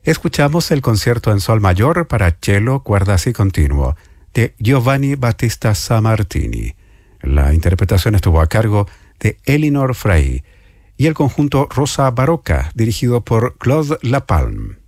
Escuchamos el concierto en sol mayor para cello, cuerdas y continuo de Giovanni Battista Sammartini. La interpretación estuvo a cargo de Elinor Frey y el conjunto Rosa Barocca, dirigido por Claude Lapalme.